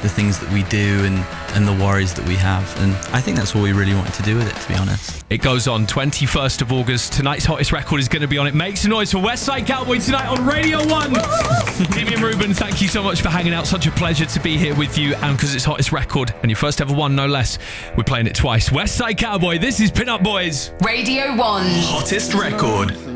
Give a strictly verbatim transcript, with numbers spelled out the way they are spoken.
the things that we do and, and the worries that we have. And I think that's what we really wanted to do with it, to be honest. It goes on twenty-first of August. Tonight's hottest record is going to be on it. Make some noise for West Side Cowboy tonight on Radio one. Timmy and Ruben, thank you so much for hanging out. Such a pleasure to be here with you. And because it's hottest record and your first ever one, no less, we're playing it twice. West Side Cowboy, this is Pin Up Boys. Radio one. Hottest record.